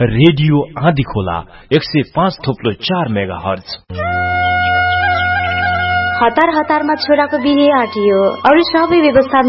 Radio आँधी खोला 105.4 megahertz. हतारमा छोराको बिहे आँटियो, अरू सबै व्यवस्था